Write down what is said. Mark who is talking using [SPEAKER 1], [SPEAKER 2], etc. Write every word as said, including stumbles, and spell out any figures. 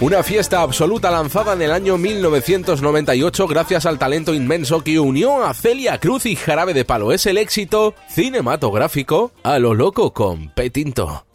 [SPEAKER 1] Una fiesta absoluta lanzada en el año mil novecientos noventa y ocho gracias al talento inmenso que unió a Celia Cruz y Jarabe de Palo. Es el éxito cinematográfico A lo loco con Petinto.